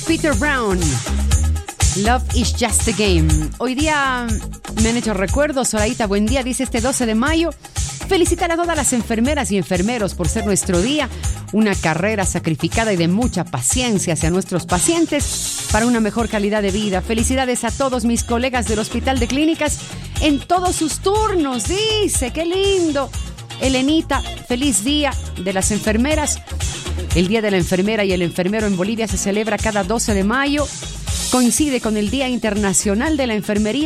Peter Brown. Love is just a game. Hoy día me han hecho recuerdos. Zoraita, buen día. Dice este 12 de mayo. Felicitar a todas las enfermeras y enfermeros por ser nuestro día. Una carrera sacrificada y de mucha paciencia hacia nuestros pacientes para una mejor calidad de vida. Felicidades a todos mis colegas del Hospital de Clínicas en todos sus turnos. Dice, qué lindo. Elenita, feliz día de las enfermeras. El Día de la Enfermera y el Enfermero en Bolivia se celebra cada 12 de mayo. Coincide con el Día Internacional de la Enfermería.